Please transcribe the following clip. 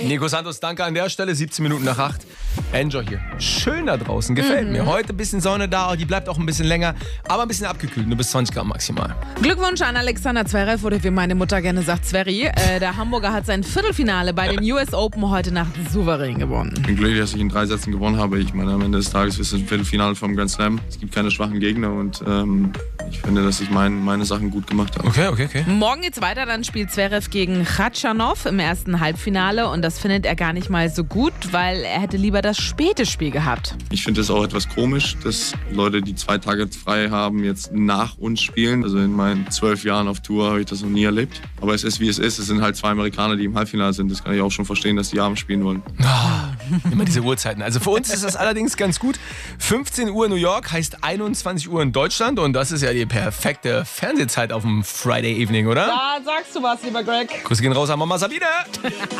Nico Santos, danke an der Stelle. 17 Minuten nach 8. Enjoy hier. Schön da draußen, gefällt mir. Heute ein bisschen Sonne da, die bleibt auch ein bisschen länger, aber ein bisschen abgekühlt, nur bis 20 Grad maximal. Glückwunsch an Alexander Zverev, oder wie meine Mutter gerne sagt, Zveri. Der Hamburger hat sein Viertelfinale bei den US Open heute Nacht souverän gewonnen. Ich bin glücklich, dass ich in 3 Sätzen gewonnen habe. Ich meine, am Ende des Tages ist es ein Viertelfinale vom Grand Slam. Es gibt keine schwachen Gegner und ich finde, dass ich meine Sachen gut gemacht habe. Okay. Morgen geht's weiter, dann spielt Zverev gegen Khachanov im ersten Halbfinale und das findet er gar nicht mal so gut, weil er hätte lieber das späte Spiel gehabt. Ich finde es auch etwas komisch, dass Leute, die 2 Tage frei haben, jetzt nach uns spielen. Also in meinen 12 Jahren auf Tour habe ich das noch nie erlebt. Aber es ist, wie es ist. Es sind halt 2 Amerikaner, die im Halbfinale sind. Das kann ich auch schon verstehen, dass die abends spielen wollen. Immer diese Uhrzeiten. Also für uns ist das allerdings ganz gut. 15 Uhr New York heißt 21 Uhr in Deutschland und das ist ja die perfekte Fernsehzeit auf dem Friday Evening, oder? Da sagst du was, lieber Greg. Grüße gehen raus an Mama Sabine.